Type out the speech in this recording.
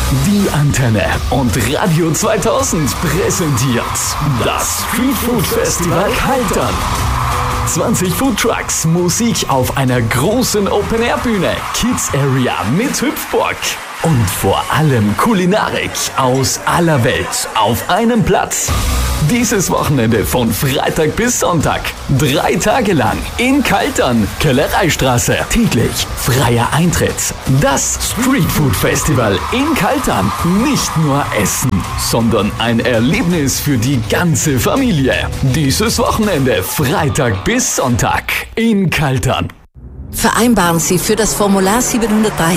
Die Antenne und Radio 2000 präsentiert das Street Food Festival Kaltern. 20 Foodtrucks, Musik auf einer großen Open-Air-Bühne, Kids Area mit Hüpfburg und vor allem Kulinarik aus aller Welt auf einem Platz. Dieses Wochenende von Freitag bis Sonntag, 3 Tage lang in Kaltern, Kellereistraße, täglich freier Eintritt. Das Street Food Festival in Kaltern, nicht nur Essen, sondern ein Erlebnis für die ganze Familie. Dieses Wochenende, Freitag bis Sonntag in Kaltern. Vereinbaren Sie für das Formular 703